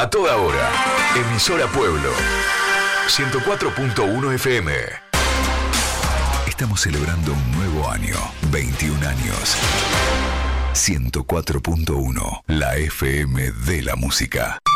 A toda hora. Emisora Pueblo. 104.1 FM. Estamos celebrando un nuevo año. 21 años. 104.1. La FM de la música.